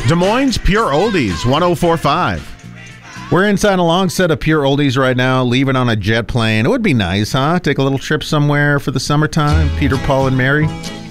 Des Moines Pure Oldies, 104.5. We're inside a long set of Pure Oldies right now, leaving on a jet plane. It would be nice, huh? Take a little trip somewhere for the summertime. Peter, Paul, and Mary.